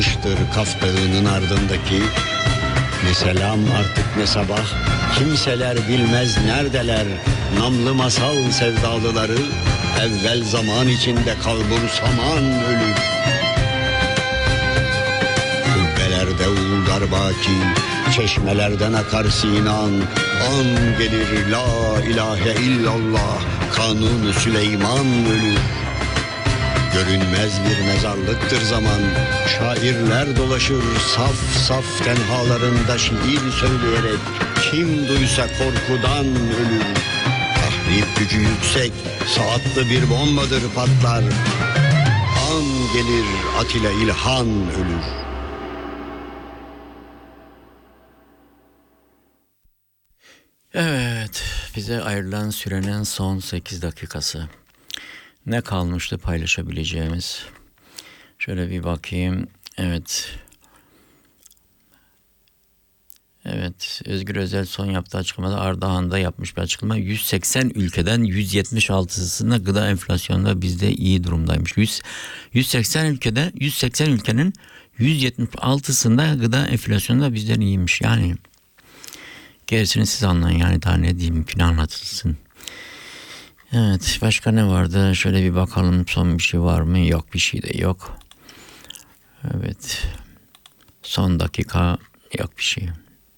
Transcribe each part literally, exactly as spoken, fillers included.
kapanmıştır Kaf Dağı'nın ardındaki. Ne selam artık ne sabah, kimseler bilmez neredeler. Namlı masal sevdalıları, evvel zaman içinde kalbur saman ölür. Kubbelerde uğuldar baki, çeşmelerden akar Sinan. An gelir la ilahe illallah, Kanun Süleyman ölür. Görünmez bir mezarlıktır zaman, şairler dolaşır saf saf tenhalarında şiir söyleyerek. Kim duysa korkudan ölür. Tahrip gücü yüksek, saatli bir bombadır patlar. An gelir Atilla İlhan ölür. Evet, bize ayrılan sürenin son sekiz dakikası. Ne kalmıştı paylaşabileceğimiz? Şöyle bir bakayım. Evet. Evet, Özgür Özel son yaptığı açıklamada Ardahan'da yapmış bir açıklama. yüz seksen ülkeden yüz yetmiş altısında gıda enflasyonunda bizde iyi durumdaymış. yüz seksen ülkede yüz seksen ülkenin yüz yetmiş altısında gıda enflasyonunda bizden iyiymiş. Yani gerisini siz anlayın, yani daha ne diyeyim ki, ne anlatılsın. Evet, başka ne vardı? Şöyle bir bakalım, son bir şey var mı? Yok, bir şey de yok. Evet, son dakika yok bir şey.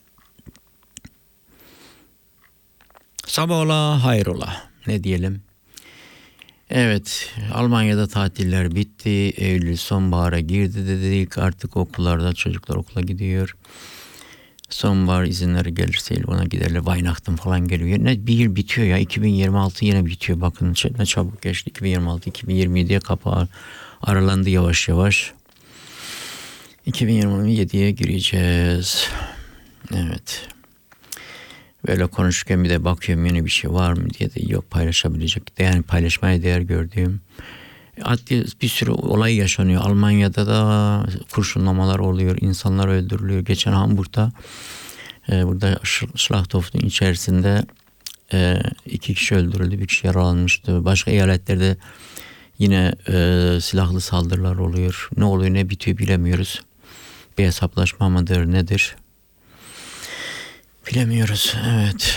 Sabah ola hayrola, ne diyelim. Evet, Almanya'da tatiller bitti. Eylül sonbahara girdi dedik. Artık okullarda çocuklar okula gidiyor. Sonbahar izinleri gelirse ona giderler. Weihnachten falan geliyor. Ne, bir yıl bitiyor ya. iki bin yirmi altı yine bitiyor. Bakın ne çabuk geçti. iki bin yirmi altı iki bin yirmi yediye kapağı aralandı yavaş yavaş. iki bin yirmi yediye gireceğiz. Evet. Böyle konuşurken bir de bakıyorum yeni bir şey var mı diye de yok paylaşabilecek. Yani paylaşmaya değer gördüğüm. Adli bir sürü olay yaşanıyor. Almanya'da da kurşunlamalar oluyor. İnsanlar öldürülüyor. Geçen Hamburg'da e, burada Schlachthof'un içerisinde e, iki kişi öldürüldü. Bir kişi yaralanmıştı. Başka eyaletlerde yine e, silahlı saldırılar oluyor. Ne oluyor ne bitiyor bilemiyoruz. Bir hesaplaşma mıdır nedir? Bilemiyoruz. Evet.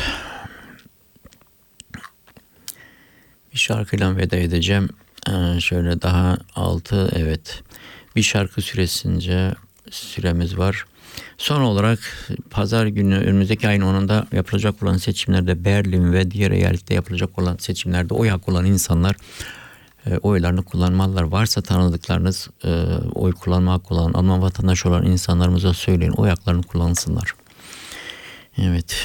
Bir şarkıyla veda edeceğim. Ee, şöyle daha altı, evet. Bir şarkı süresince süremiz var. Son olarak pazar günü önümüzdeki ayın onunda yapılacak olan seçimlerde Berlin ve diğer eyalette yapılacak olan seçimlerde oy hakkı olan insanlar e, oylarını kullanmalılar. Varsa tanıdıklarınız e, oy kullanma hakkı olan Alman vatandaşı olan insanlarımıza söyleyin. Oy haklarını kullansınlar. Evet.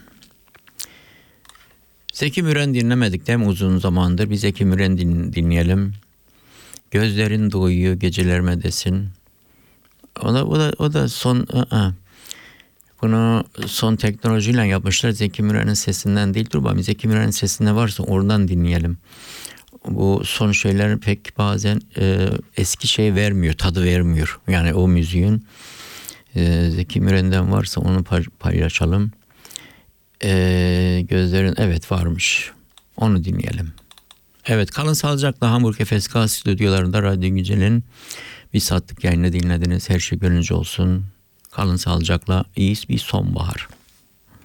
Zeki Müren dinlemedik değil mi uzun zamandır? Bir Zeki Müren din, dinleyelim. Gözlerin doyuyor gecelerime desin. O da, o da, o da son... I-ı. Bunu son teknolojiyle yapmışlar. Zeki Müren'in sesinden değil. Dur bakalım, Zeki Müren'in sesinde varsa oradan dinleyelim. Bu son şeyler pek bazen e, eski şey vermiyor, tadı vermiyor. Yani o müziğin e, Zeki Müren'den varsa onu paylaşalım. E, gözlerin evet varmış. Onu dinleyelim. Evet, kalın sağlıcakla. Hamburg Efes K stüdyolarında Radyo Güzel'in bir saatlik yayını dinlediniz. Her şey gönlünüzce olsun. Kalın sağlıcakla. İyi bir sonbahar.